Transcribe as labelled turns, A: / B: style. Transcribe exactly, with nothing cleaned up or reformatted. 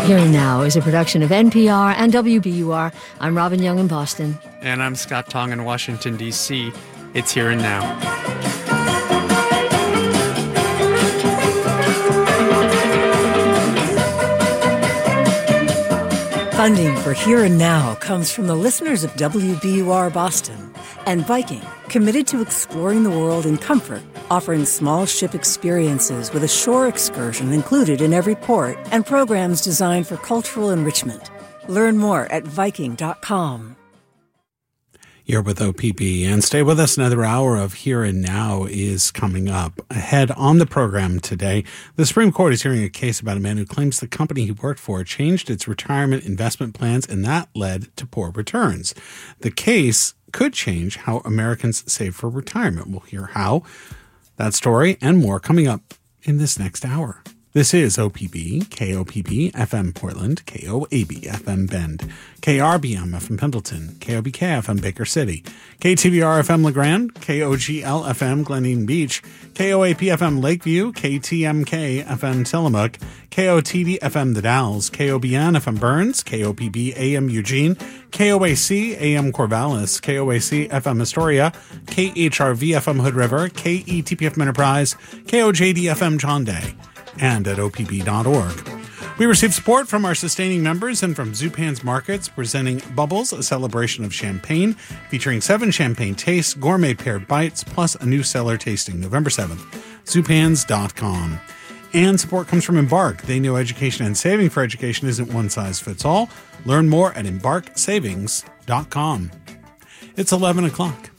A: Here and Now is a production of N P R and W B U R. I'm Robin Young in Boston.
B: And I'm Scott Tong in Washington, D C. It's Here and Now.
C: Funding for Here and Now comes from the listeners of W B U R Boston and Viking, committed to exploring the world in comfort, offering small ship experiences with a shore excursion included in every port and programs designed for cultural enrichment. Learn more at viking dot com.
D: You're with O P B, and stay with us. Another hour of Here and Now is coming up. Ahead on the program today, the Supreme Court is hearing a case about a man who claims the company he worked for changed its retirement investment plans, and that led to poor returns. The case could change how Americans save for retirement. We'll hear how. That story and more coming up in this next hour. This is O P B, K O P B, F M Portland, K O A B, F M Bend, K R B M, F M Pendleton, K O B K, F M Baker City, K T V R, F M LeGrand, K O G L, F M Glen Beach, K O A P, F M Lakeview, K T M K, F M Tillamook, K O T D, F M The Dalles, K O B N, F M Burns, K O P B, A M Eugene, K O A C, A M Corvallis, K O A C, F M Astoria, K H R V, F M Hood River, K E T P F Enterprise, K O J D, F M John Day, and at O P B dot org. We receive support from our sustaining members and from Zupan's Markets, presenting Bubbles, a celebration of champagne, featuring seven champagne tastes, gourmet paired bites, plus a new cellar tasting November seventh. Zupans dot com. And support comes from Embark. They know education and saving for education isn't one size fits all. Learn more at embark savings dot com. It's eleven o'clock.